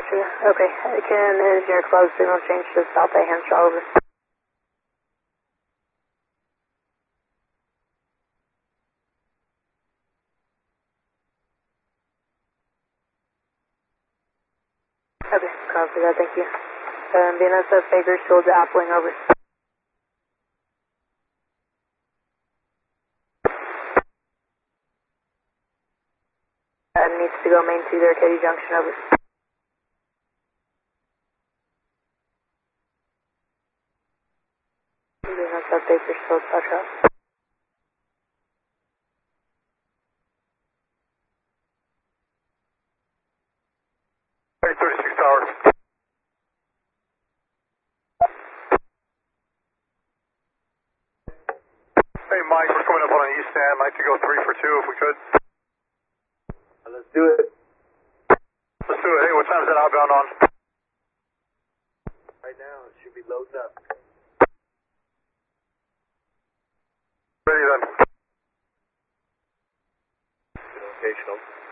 Gotcha. Okay. Can engineer cloud signal change to South Bay Hamstraw over? Okay, copy that, thank you. BNSF Bakersfield to Appling over. Needs to go main 2 there, Katy Junction over. BNSF Bakersfield, touch up. 36 Tower. Hey Mike, we're coming up on an east end. Like to go 3 for 2 if we could. Let's do it. Let's do it. Hey, what time is that outbound on? Right now, it should be loading up. Ready then. Locational.